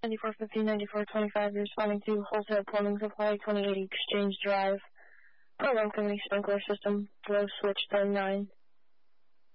9450-9425, you're responding to wholesale plumbing supply, 2080 Exchange Drive. Program company sprinkler system, low switch 39.